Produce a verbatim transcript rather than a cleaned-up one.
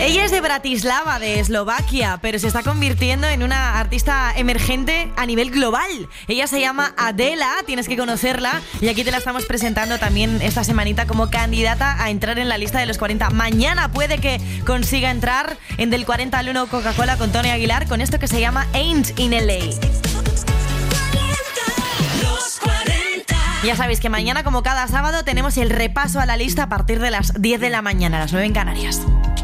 Ella es de Bratislava, de Eslovaquia, pero se está convirtiendo en una artista emergente a nivel global. Ella se llama Adela, tienes que conocerla, y aquí te la estamos presentando también esta semanita como candidata a entrar en la lista de los cuarenta. Mañana puede que consiga entrar en Del cuarenta al uno Coca-Cola con Tony Aguilar con esto que se llama Ain't in L A. Ya sabéis que mañana, como cada sábado, tenemos el repaso a la lista a partir de las diez de la mañana, a las nueve en Canarias.